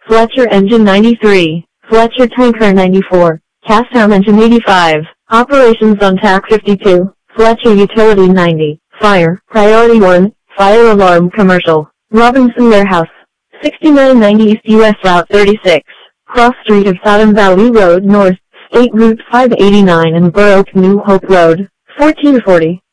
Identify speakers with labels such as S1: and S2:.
S1: Fletcher engine 93, Fletcher tanker 94, Casam engine 85, operations on TAC 52, Fletcher utility 90, fire, priority 1, fire alarm commercial, Robinson Warehouse, 6990 East US Route 36, cross street of Southern Valley Road North, State Route 589 and Borough New Hope Road, 1440.